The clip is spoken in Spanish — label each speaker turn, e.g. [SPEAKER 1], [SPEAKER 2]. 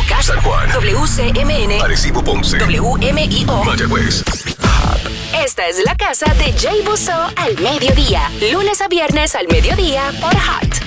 [SPEAKER 1] Moca,
[SPEAKER 2] San Juan,
[SPEAKER 1] WCMN,
[SPEAKER 2] Arecibo, Ponce,
[SPEAKER 1] WMIO.
[SPEAKER 2] Mayagüez.
[SPEAKER 1] Esta es la casa de Jay Busso al mediodía. Lunes a viernes al mediodía por Hot.